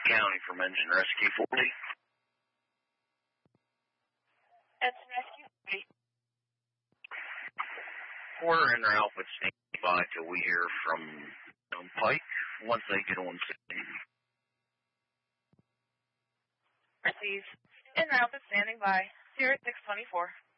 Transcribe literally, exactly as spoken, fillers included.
County from Engine Rescue forty. Engine Rescue forty. Quarter in Ralph would stand by till we hear from um, Pike once they get on scene. Receive. En route is standing by. Sierra six twenty-four.